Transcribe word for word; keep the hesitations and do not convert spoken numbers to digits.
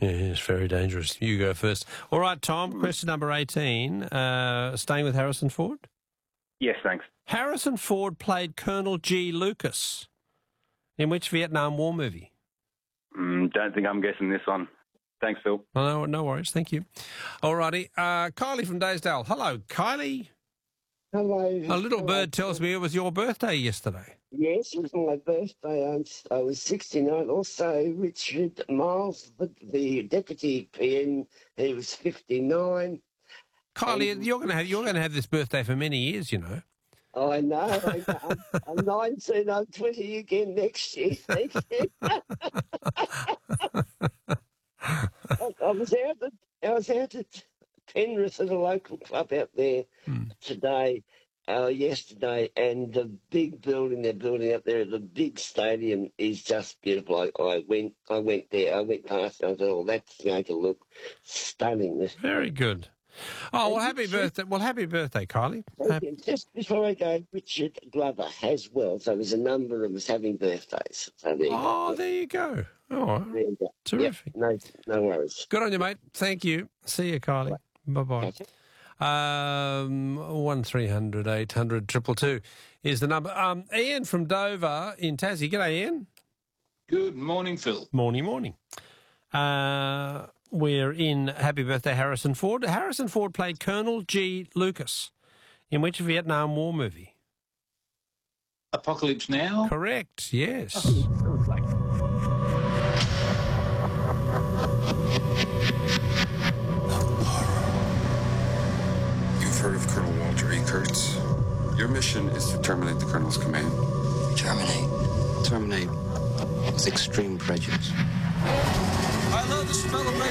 Yeah, it's very dangerous. You go first. All right, Tom, question number eighteen. Uh, staying with Harrison Ford? Yes, thanks. Harrison Ford played Colonel G. Lucas in which Vietnam War movie? Mm, don't think I'm guessing this one. Thanks, Phil. Oh, no, no worries. Thank you. All righty. Uh, Kylie from Daysdale. Hello, Kylie. Hello. A little Hello. bird tells me it was your birthday yesterday. Yes, it was my birthday. I'm, I was sixty-nine. Also, Richard Miles, the, the deputy P M, he was fifty-nine. Kylie, And- you're going to have you're going to have this birthday for many years, you know. I know. I, I'm, I'm nineteen. I'm twenty again next year. Thank you. I, I was out at I was out at Penrith at a local club out there Hmm. today, uh, yesterday, and the big building they're building up there, the big stadium is just beautiful. I, I went, I went there, I went past, and I thought, oh, that's going to look stunning. This Very good. Oh, well, happy birthday. Well, happy birthday, Kylie. Thank you. Just before I go, Richard Glover has well, so there's a number of us having birthdays. So there you Oh, go. there you go. Oh, There you go. terrific. Yep, no, no worries. Good on you, mate. Thank you. See you, Kylie. Bye-bye. Catch it. Um, one three hundred eight hundred two two two is the number. Um, Ian from Dover in Tassie. G'day, Ian. Good morning, Phil. Morning, morning. Uh, we're in Happy Birthday, Harrison Ford. Harrison Ford played Colonel G. Lucas in which Vietnam War movie? Apocalypse Now? Correct, yes. You've heard of Colonel Walter E. Kurtz. Your mission is to terminate the Colonel's command. Terminate. Terminate with extreme prejudice. I love the smell of